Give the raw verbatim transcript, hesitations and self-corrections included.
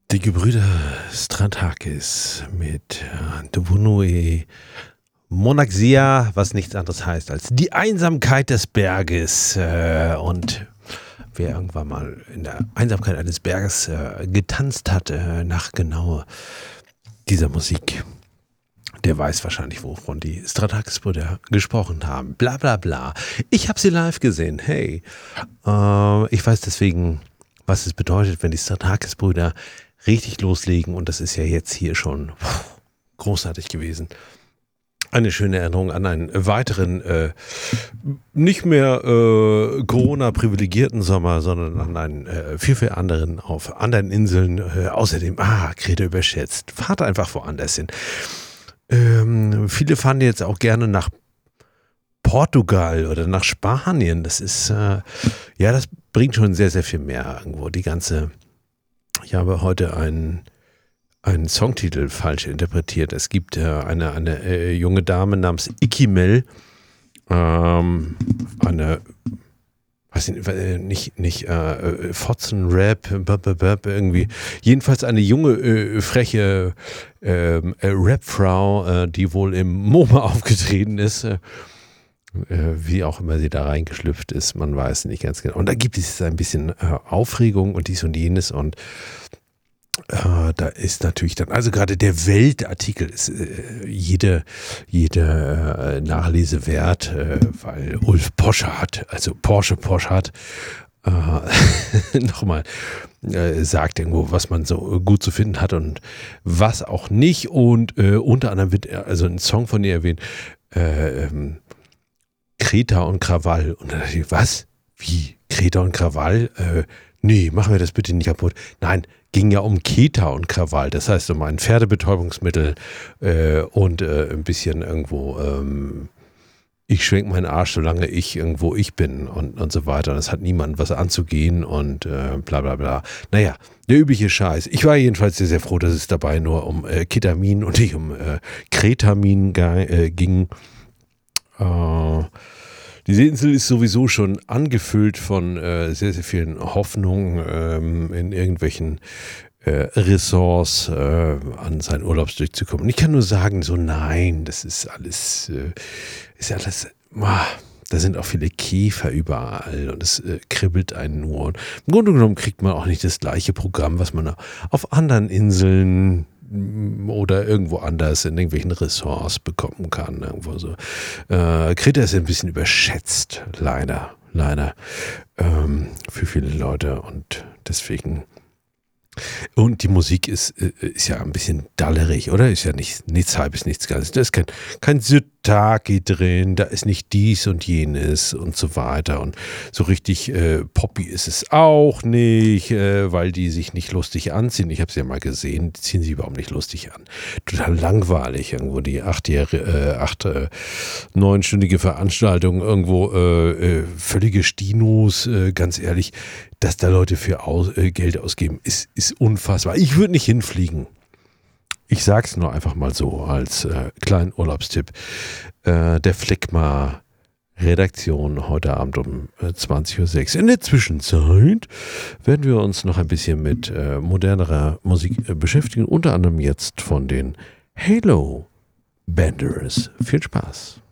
Die Gebrüder Stratakis mit äh, Dubunui Monaxia, was nichts anderes heißt als die Einsamkeit des Berges. Äh, und wer irgendwann mal in der Einsamkeit eines Berges äh, getanzt hat, äh, nach genau dieser Musik, der weiß wahrscheinlich, wovon die Stratakis-Brüder gesprochen haben. Bla bla bla. Ich habe sie live gesehen. Hey, äh, ich weiß deswegen, was es bedeutet, wenn die Stratakis-Brüder richtig loslegen. Und das ist ja jetzt hier schon pff, großartig gewesen. Eine schöne Erinnerung an einen weiteren, äh, nicht mehr äh, Corona-privilegierten Sommer, sondern an einen äh, viel, viel anderen auf anderen Inseln. Äh, außerdem, ah, Kreta überschätzt. Fahrt einfach woanders hin. Ähm, viele fahren jetzt auch gerne nach Portugal oder nach Spanien. Das ist, äh, ja, das bringt schon sehr, sehr viel mehr irgendwo. Die ganze, ich habe heute einen, einen Songtitel falsch interpretiert. Es gibt äh, eine, eine äh, junge Dame namens Ikimel, ähm, eine, weiß nicht, nicht, nicht äh, Fotzen-Rap, irgendwie. Jedenfalls eine junge, äh, freche äh, äh, Rap-Frau, äh, die wohl im MoMA aufgetreten ist. Äh, wie auch immer sie da reingeschlüpft ist, man weiß nicht ganz genau. Und da gibt es ein bisschen äh, Aufregung und dies und jenes und äh, da ist natürlich dann, also gerade der Weltartikel ist äh, jede, jede äh, Nachlese wert, äh, weil Ulf Poschardt, also Porsche Poschardt, äh, nochmal äh, sagt irgendwo, was man so gut zu finden hat und was auch nicht. Und äh, unter anderem wird also ein Song von ihr erwähnt, äh, ähm, Kreta und Krawall. Und dann dachte ich, was? Wie? Kreta und Krawall? Äh, nee, machen wir das bitte nicht kaputt. Nein, ging ja um Keta und Krawall. Das heißt um ein Pferdebetäubungsmittel äh, und äh, ein bisschen irgendwo, ähm, ich schwenk meinen Arsch, solange ich irgendwo ich bin und, und so weiter. Und es hat niemand was anzugehen und äh, bla bla bla. Naja, der übliche Scheiß. Ich war jedenfalls sehr, sehr froh, dass es dabei nur um äh, Ketamin und nicht um äh, Kretamin äh, ging. Diese Insel ist sowieso schon angefüllt von äh, sehr, sehr vielen Hoffnungen ähm, in irgendwelchen äh, Ressorts äh, an seinen Urlaubs durchzukommen. Und ich kann nur sagen, so nein, das ist alles, äh, ist alles, ah, da sind auch viele Käfer überall und es äh, kribbelt einen nur. Und im Grunde genommen kriegt man auch nicht das gleiche Programm, was man auf anderen Inseln oder irgendwo anders in irgendwelchen Ressorts bekommen kann. Irgendwo so. Äh, Kreta ist ein bisschen überschätzt, leider, leider, ähm, für viele Leute und deswegen. Und die Musik ist, ist ja ein bisschen dallerig, oder? Ist ja nicht, nichts halbes, nichts Ganzes. Da ist kein, kein Sytaki drin, da ist nicht dies und jenes und so weiter. Und so richtig äh, poppy ist es auch nicht, äh, weil die sich nicht lustig anziehen. Ich habe es ja mal gesehen, die ziehen sich überhaupt nicht lustig an. Total langweilig irgendwo, die achtjährige, äh, acht, äh, neunstündige Veranstaltung irgendwo, äh, äh, völlige Stinos, äh, ganz ehrlich. Dass da Leute für aus, äh, Geld ausgeben, ist, ist unfassbar. Ich würde nicht hinfliegen. Ich sag's nur einfach mal so als äh, kleinen Urlaubstipp. Äh, der Fleckma-Redaktion heute Abend um äh, zwanzig Uhr sechs. In der Zwischenzeit werden wir uns noch ein bisschen mit äh, modernerer Musik äh, beschäftigen. Unter anderem jetzt von den Halo Benders. Viel Spaß.